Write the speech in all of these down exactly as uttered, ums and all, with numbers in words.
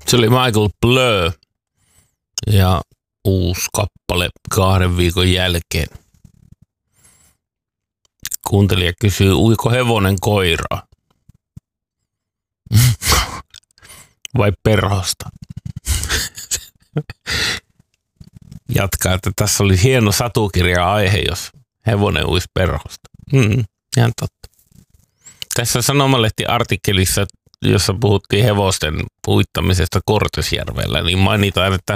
Se oli Michael Blö ja uusi kappale kahden viikon jälkeen. Kuuntelija kysyy, uiko hevonen koiraa? Vai perhosta? Jatkaa, että tässä oli hieno satukirja-aihe, jos hevonen uisi perhosta. Mm, ihan totta. Tässä Sanomalehti-artikkelissa, jossa puhuttiin hevosten uittamisesta Kortesjärvellä, niin mainitaan, että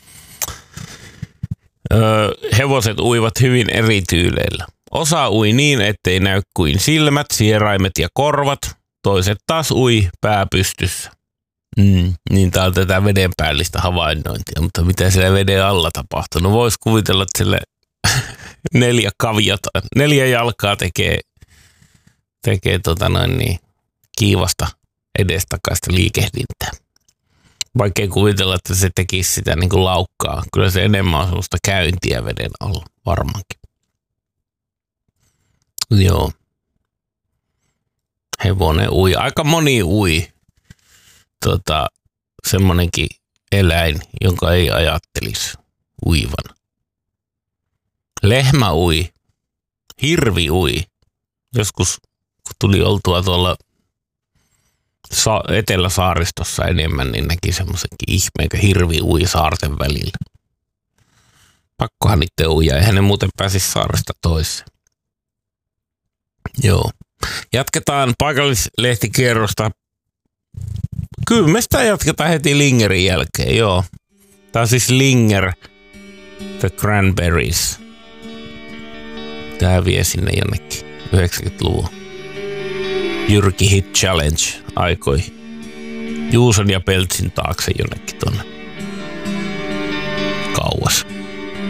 öö, hevoset uivat hyvin eri tyyleillä. Osa ui niin, ettei näy kuin silmät, sieraimet ja korvat. Toiset taas ui pää pystyssä. Mm, niin tää on tätä vedenpäällistä havainnointia, mutta mitä siellä veden alla tapahtuu? No vois kuvitella, että sille neljä kaviota, neljä jalkaa tekee, tekee tota noin niin, kiivasta edestakaista liikehdintää. Vaikea kuvitella, että se tekisi sitä niin kuin laukkaa. Kyllä se enemmän on sellaista käyntiä veden alla, varmaankin. Joo. Hevonen ui. Aika moni ui. Tota, semmonenkin eläin, jonka ei ajattelisi uivan. Lehmä ui. Hirvi ui. Joskus kun tuli oltua tuolla Sa- Etelä-saaristossa enemmän, niin näki semmoisenkin ihmeen, kun hirvi ui saarten välillä. Pakkohan niitä uija, eihän ne muuten pääsisi saaresta toiseen. Joo. Jatketaan paikallislehtikierrosta. Kyllä me sitä jatketaan heti Lingerin jälkeen, joo. Tää on siis Linger, The Cranberries. Tää vie sinne jonnekin yhdeksänkymmentäluvun. Jyrki Hit Challenge aikoihin. Juuson ja Peltsin taakse jonnekin tonne.